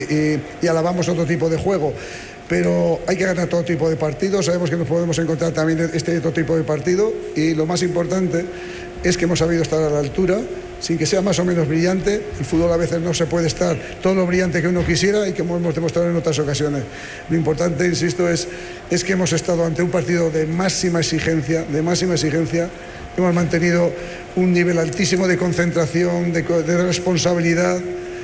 y alabamos otro tipo de juego, pero hay que ganar todo tipo de partidos. Sabemos que nos podemos encontrar también este otro tipo de partido, y lo más importante es que hemos sabido estar a la altura, sin que sea más o menos brillante. El fútbol a veces no se puede estar todo lo brillante que uno quisiera, y como hemos demostrado en otras ocasiones. Lo importante, insisto, es que hemos estado ante un partido de máxima exigencia, hemos mantenido un nivel altísimo de concentración, de responsabilidad,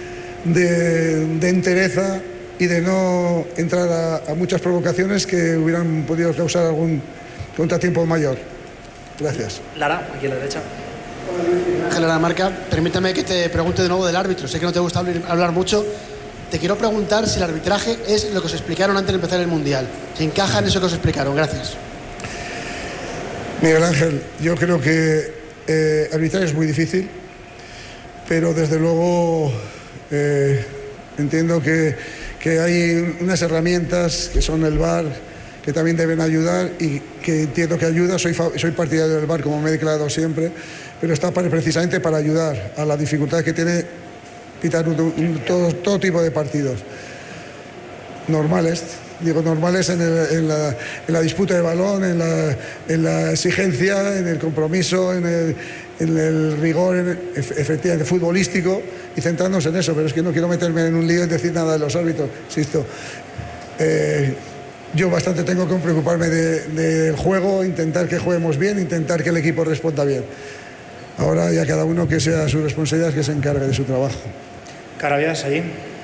de entereza, y de no entrar a muchas provocaciones que hubieran podido causar algún contratiempo mayor. Gracias. Lara, aquí a la derecha. Lara Marca, permítame que te pregunte de nuevo del árbitro. Sé que no te gusta hablar mucho. Te quiero preguntar si el arbitraje es lo que os explicaron antes de empezar el Mundial. Si encaja en eso que os explicaron. Gracias. Miguel Ángel, yo creo que arbitrar es muy difícil, pero desde luego entiendo que hay unas herramientas que son el VAR, que también deben ayudar, y que entiendo que ayuda. Soy partidario del VAR, como me he declarado siempre, pero está precisamente para ayudar a la dificultad que tiene pitar todo tipo de partidos. Normales en la disputa de balón, en la exigencia, en el compromiso, en el rigor efectivamente futbolístico, y centrarnos en eso. Pero es que no quiero meterme en un lío y decir nada de los árbitros, insisto. Yo bastante tengo que preocuparme del juego, intentar que juguemos bien, intentar que el equipo responda bien. Ahora ya cada uno que sea su responsabilidad, que se encargue de su trabajo. Carabias, allí.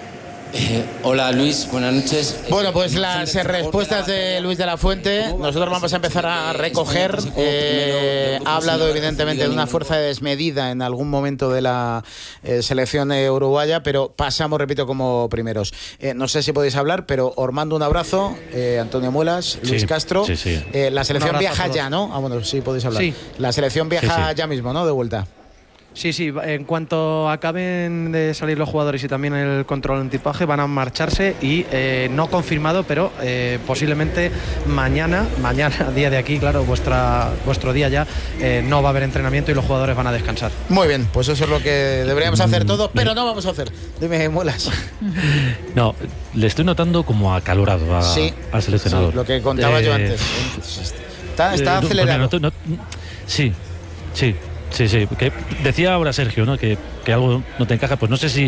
Hola Luis, buenas noches. Bueno, pues las respuestas de Luis de la Fuente, nosotros vamos a empezar a recoger. Ha hablado evidentemente de una fuerza desmedida en algún momento de la selección uruguaya, pero pasamos, repito, como primeros. No sé si podéis hablar, pero os mando un abrazo, Antonio Muelas, Luis Castro. Sí. La selección viaja ya, ¿no? Ah, bueno, sí podéis hablar. Sí. La selección viaja ya mismo, ¿no? De vuelta. Sí, en cuanto acaben de salir los jugadores y también el control antipaje, van a marcharse, y no confirmado, pero posiblemente mañana, día de aquí, claro, vuestro día ya, no va a haber entrenamiento y los jugadores van a descansar. Muy bien, pues eso es lo que deberíamos hacer todos, pero no vamos a hacer. Dime, Muelas. No, le estoy notando como acalorado al seleccionador. Sí, lo que contaba yo antes. Está acelerado. Sí. Que decía ahora Sergio, ¿no? Que algo no te encaja. Pues no sé si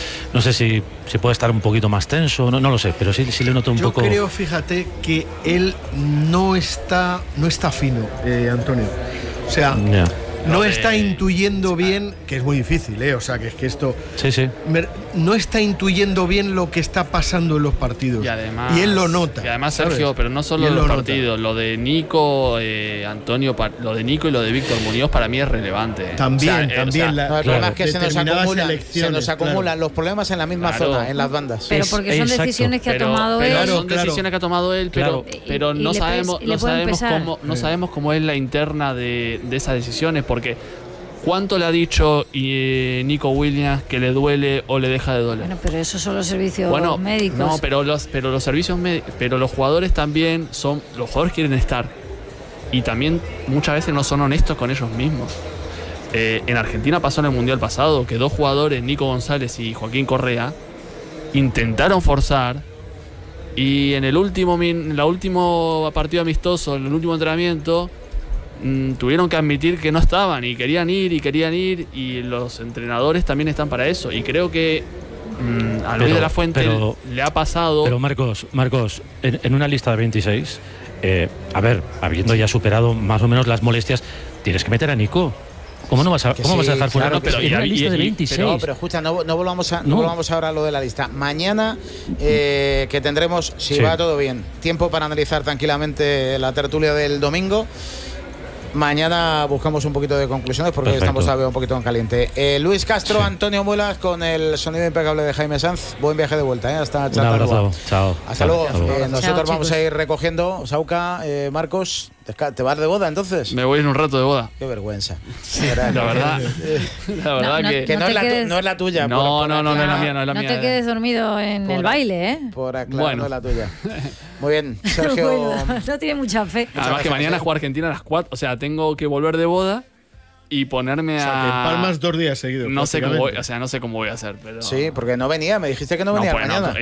puede estar un poquito más tenso, no lo sé, pero sí le noto un poco. Yo creo, fíjate, que él no está fino, Antonio. O sea, no está intuyendo bien, que es muy difícil, o sea, que es que esto... Sí. No está intuyendo bien lo que está pasando en los partidos. Y él lo nota. Y además, Sergio, ¿sabes? Pero no solo en los partidos. Lo de Nico, Antonio, lo de Nico y lo de Víctor Muñoz para mí es relevante. También. El problema es que se nos acumulan los problemas en la misma zona, en las bandas. Pero porque son decisiones que ha tomado él. Son decisiones que ha tomado él, pero no sabemos cómo es la interna de esas decisiones, porque ¿cuánto le ha dicho Nico Williams que le duele o le deja de doler? Bueno, pero esos son los servicios médicos. No, pero los servicios médicos, pero los jugadores también los jugadores quieren estar, y también muchas veces no son honestos con ellos mismos. En Argentina pasó en el Mundial pasado que 2 jugadores, Nico González y Joaquín Correa, intentaron forzar, y en el último partido amistoso, en el último entrenamiento, tuvieron que admitir que no estaban y querían ir, y los entrenadores también están para eso, y creo que a Luis de la Fuente le ha pasado. Pero Marcos, en una lista de 26, habiendo ya superado más o menos las molestias, tienes que meter a Nico. ¿Cómo vas a dejar fuera? Claro, pero en una lista de 26. Pero escucha, no volvamos ahora a lo de la lista. Mañana, que tendremos, si va todo bien, tiempo para analizar tranquilamente la tertulia del domingo. Mañana buscamos un poquito de conclusiones, porque estamos todavía un poquito en caliente. Luis Castro, Antonio Muelas, con el sonido impecable de Jaime Sanz. Buen viaje de vuelta, Hasta un abrazo. Chao. Hasta luego. Nosotros vamos a ir recogiendo. Sauca, Marcos, ¿te vas de boda entonces? Me voy en un rato de boda. Qué vergüenza. La verdad que no es la tuya. No es la mía, no es la mía. No te quedes dormido en el baile, Por aclarar, no es la tuya. Muy bien, Sergio. No tiene mucha fe. Además que mañana juega Argentina a las 4, o sea, tengo que volver de boda y ponerme o sea, que palmas 2 días seguidos. No sé cómo voy a hacer, pero. Sí, porque no venía, me dijiste que no venía mañana.